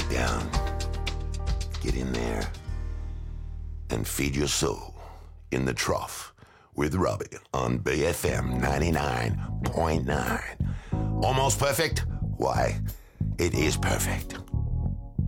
down, get in there, and feed your soul in the trough with Robbie on BFM 99.9. Almost perfect? Why, it is perfect.